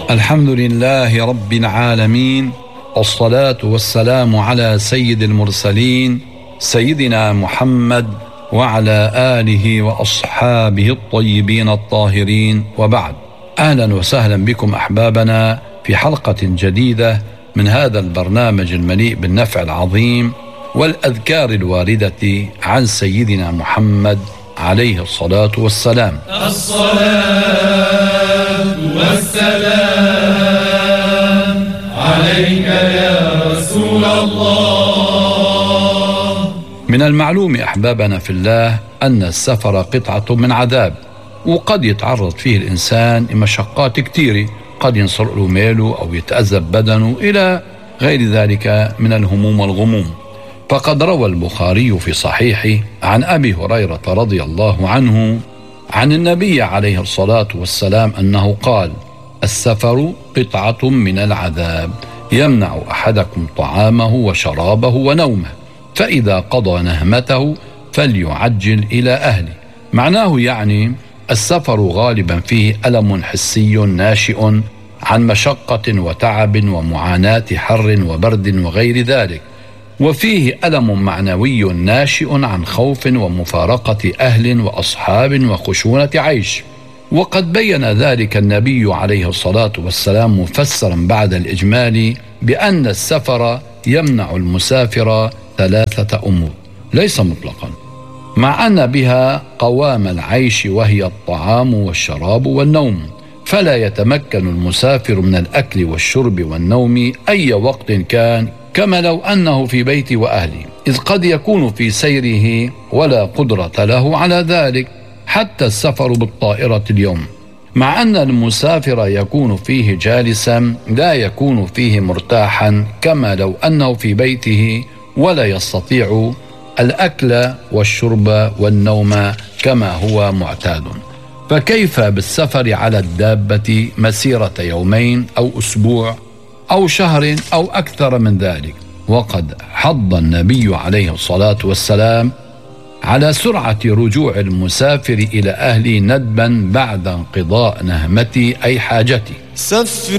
الحمد لله رب العالمين، والصلاة والسلام على سيد المرسلين سيدنا محمد وعلى آله وأصحابه الطيبين الطاهرين، وبعد. أهلا وسهلا بكم أحبابنا في حلقة جديدة من هذا البرنامج المليء بالنفع العظيم والأذكار الواردة عن سيدنا محمد عليه الصلاة والسلام. الصلاة والسلام عليك يا رسول الله. من المعلوم أحبابنا في الله أن السفر قطعة من عذاب، وقد يتعرض فيه الإنسان لمشقات كثيرة، قد ينصر له ماله أو يتأذب بدنه إلى غير ذلك من الهموم والغموم. فقد روى البخاري في صحيحه عن أبي هريرة رضي الله عنه عن النبي عليه الصلاة والسلام أنه قال: السفر قطعة من العذاب، يمنع أحدكم طعامه وشرابه ونومه، فإذا قضى نهمته فليعجل إلى أهله. معناه يعني السفر غالبا فيه ألم حسي ناشئ عن مشقة وتعب ومعاناة حر وبرد وغير ذلك، وفيه ألم معنوي ناشئ عن خوف ومفارقة أهل وأصحاب وخشونة عيش. وقد بين ذلك النبي عليه الصلاة والسلام مفسرا بعد الإجمال بأن السفر يمنع المسافر ثلاثة أمور، ليس مطلقا، مع أن بها قوام العيش، وهي الطعام والشراب والنوم، فلا يتمكن المسافر من الأكل والشرب والنوم أي وقت كان، كما لو أنه في بيت وأهله، إذ قد يكون في سيره ولا قدرة له على ذلك. حتى السفر بالطائرة اليوم، مع أن المسافر يكون فيه جالسا، لا يكون فيه مرتاحا، كما لو أنه في بيته ولا يستطيع الأكل والشرب والنوم كما هو معتاد. فكيف بالسفر على الدابة مسيرة يومين أو أسبوع أو شهر أو أكثر من ذلك؟ وقد حض النبي عليه الصلاة والسلام على سرعة رجوع المسافر إلى أهله ندبا بعد انقضاء نهمته أي حاجته.